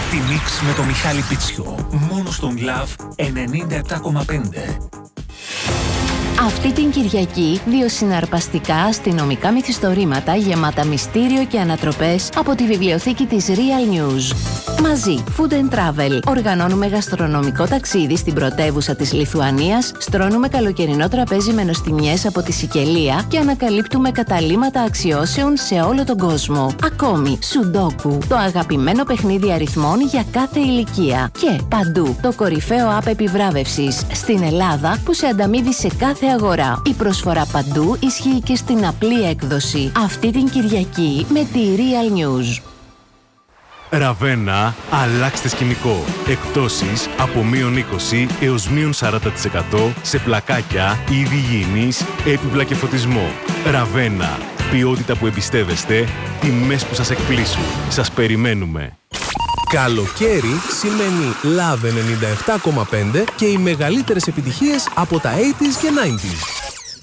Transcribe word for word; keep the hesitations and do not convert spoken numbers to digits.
Τη Μίξ με το Μιχάλη Πιτσιό. Μόνο στον Love ενενήντα επτά κόμμα πέντε. Αυτή την Κυριακή, δύο συναρπαστικά αστυνομικά μυθιστορήματα γεμάτα μυστήριο και ανατροπές από τη βιβλιοθήκη της Real News. Μαζί, Food and Travel, οργανώνουμε γαστρονομικό ταξίδι στην πρωτεύουσα της Λιθουανίας, στρώνουμε καλοκαιρινό τραπέζι με νοστιμιές από τη Σικελία και ανακαλύπτουμε καταλύματα αξιώσεων σε όλο τον κόσμο. Ακόμη, Σουντόκου, το αγαπημένο παιχνίδι αριθμών για κάθε ηλικία. Και παντού, το κορυφαίο app επιβράβευσης στην Ελλάδα που σε ανταμείβει σε κάθε αγορά. Η προσφορά παντού ισχύει και στην απλή έκδοση. Αυτή την Κυριακή με τη Real News. Ραβένα, αλλάξτε σκηνικό. Εκπτώσεις από μείον είκοσι έως μείον σαράντα τοις εκατό σε πλακάκια, είδη υγιεινής, έπιπλα και φωτισμό. Ραβένα, ποιότητα που εμπιστεύεστε, τιμές που σας εκπλήσουν. Σας περιμένουμε. Καλοκαίρι σημαίνει Love ενενήντα επτά κόμμα πέντε και οι μεγαλύτερες επιτυχίες από τα ογδόντα και ενενήντα.